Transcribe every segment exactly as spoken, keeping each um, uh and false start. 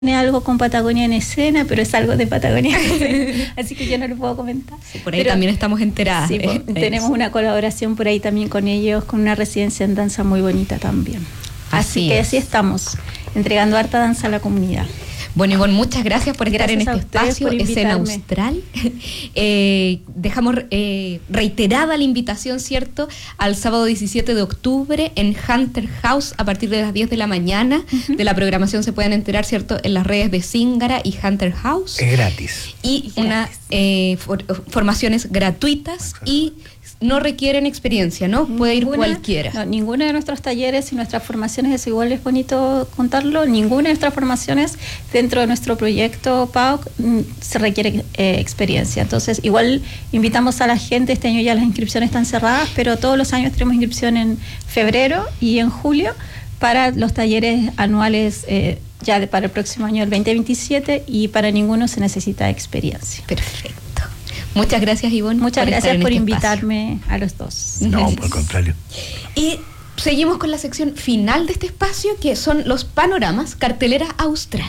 Tiene algo con Patagonia en escena, pero es algo de Patagonia en escena, así que yo no lo puedo comentar. Sí, por ahí pero, también estamos enteradas. Sí, de, de tenemos eso. Una colaboración por ahí también con ellos, con una residencia en danza muy bonita también. Así, así que así estamos, entregando harta danza a la comunidad. Bueno, Ivonne, muchas gracias por estar gracias en este espacio, Escena Austral. Eh, dejamos eh, reiterada la invitación, ¿cierto?, al sábado diecisiete de octubre en Hunter House a partir de las diez de la mañana. Uh-huh. De la programación se pueden enterar, ¿cierto?, en las redes de Zingara y Hunter House. Es gratis. Y unas eh, for, formaciones gratuitas. Exacto. Y no requieren experiencia, ¿no? Puede ir ninguna, cualquiera. No, ninguno de nuestros talleres y nuestras formaciones, es igual, es bonito contarlo, ninguna de nuestras formaciones dentro de nuestro proyecto P A O C se requiere eh, experiencia. Entonces, igual invitamos a la gente, este año ya las inscripciones están cerradas, pero todos los años tenemos inscripción en febrero y en julio para los talleres anuales eh, ya de, para el próximo año, el veinte veintisiete, y para ninguno se necesita experiencia. Perfecto. Muchas gracias, Ivonne. Muchas por gracias por este invitarme espacio. A los dos. No, por el contrario. Y seguimos con la sección final de este espacio, que son los panoramas Cartelera Austral.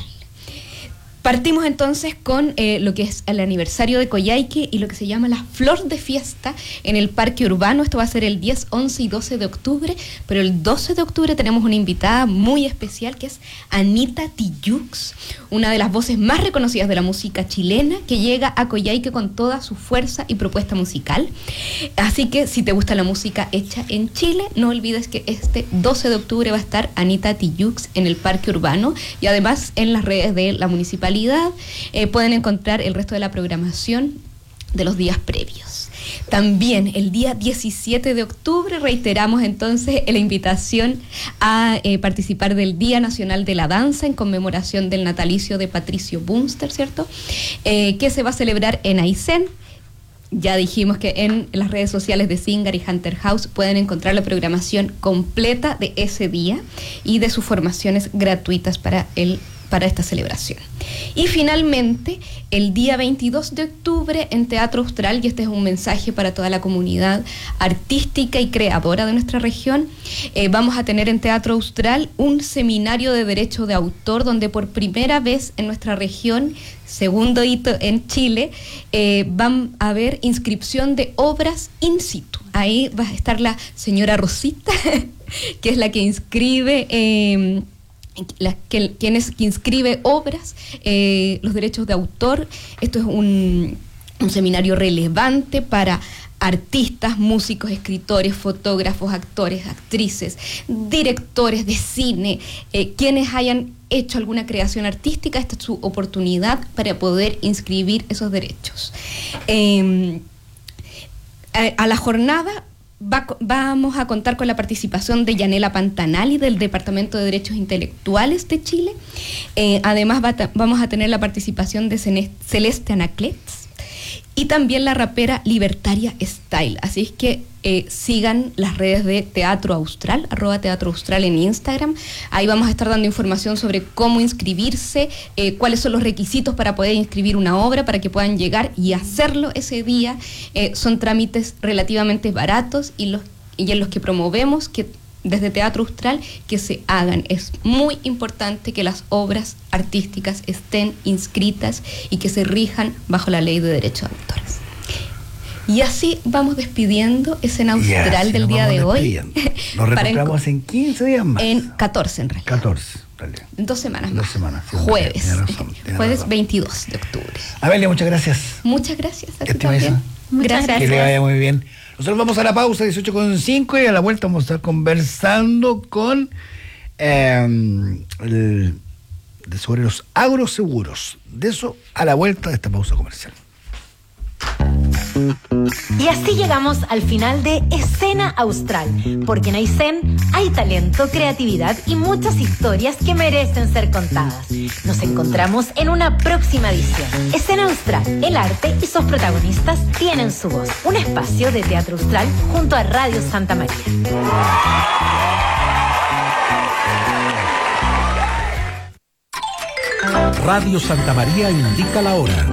Partimos entonces con eh, lo que es el aniversario de Coyhaique y lo que se llama la Flor de Fiesta en el Parque Urbano. Esto va a ser el diez, once y doce de octubre, pero el doce de octubre tenemos una invitada muy especial que es Anita Tijoux, una de las voces más reconocidas de la música chilena, que llega a Coyhaique con toda su fuerza y propuesta musical. Así que si te gusta la música hecha en Chile, no olvides que este doce de octubre va a estar Anita Tijoux en el Parque Urbano, y además en las redes de la municipalidad Eh, pueden encontrar el resto de la programación de los días previos. También el día diecisiete de octubre reiteramos entonces la invitación a eh, participar del Día Nacional de la Danza en conmemoración del natalicio de Patricio Bunster, ¿cierto? Eh, que se va a celebrar en Aysén. Ya dijimos que en las redes sociales de Zingara y Hunter House pueden encontrar la programación completa de ese día y de sus formaciones gratuitas para el para esta celebración. Y finalmente, el día veintidós de octubre en Teatro Austral, y este es un mensaje para toda la comunidad artística y creadora de nuestra región, eh, vamos a tener en Teatro Austral un seminario de derecho de autor, donde por primera vez en nuestra región, segundo hito en Chile, eh, van a haber inscripción de obras in situ. Ahí va a estar la señora Rosita, que es la que inscribe... Eh, La, que, quien es que inscribe obras, eh, los derechos de autor. Esto es un, un seminario relevante para artistas, músicos, escritores, fotógrafos, actores, actrices, directores de cine, eh, quienes hayan hecho alguna creación artística. Esta es su oportunidad para poder inscribir esos derechos. Eh, a, a la jornada Va, vamos a contar con la participación de Yanela Pantanali del Departamento de Derechos Intelectuales de Chile. Eh, además va ta, vamos a tener la participación de Celeste Anaclets y también la rapera Libertaria Style. Así es que eh, sigan las redes de Teatro Austral, arroba Teatro Austral en Instagram. Ahí vamos a estar dando información sobre cómo inscribirse, eh, cuáles son los requisitos para poder inscribir una obra, para que puedan llegar y hacerlo ese día. Eh, son trámites relativamente baratos y, los, y en los que promovemos que desde Teatro Austral que se hagan. Es muy importante que las obras artísticas estén inscritas y que se rijan bajo la ley de derechos de autores. Y así vamos despidiendo Escena Austral del día de hoy. Nos reencontramos en quince días más. En catorce en realidad. catorce, dale. En dos semanas más. Dos semanas. Sí, jueves. Tiene razón, tiene jueves razón. veintidós de octubre. Amelia, muchas gracias. Muchas gracias. A ti ¿Qué te también. Muchas gracias. Que le vaya muy bien. Nosotros vamos a la pausa, dieciocho con cinco, y a la vuelta vamos a estar conversando con eh, el, de sobre los agroseguros. De eso a la vuelta de esta pausa comercial. Y así llegamos al final de Escena Austral, porque en Aysén hay talento, creatividad y muchas historias que merecen ser contadas. Nos encontramos en una próxima edición. Escena Austral, el arte y sus protagonistas tienen su voz. Un espacio de Teatro Austral junto a Radio Santa María. Radio Santa María indica la hora.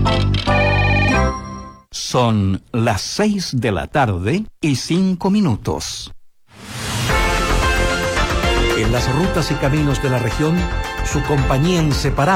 Son las seis de la tarde y cinco minutos. En las rutas y caminos de la región su compañía inseparable.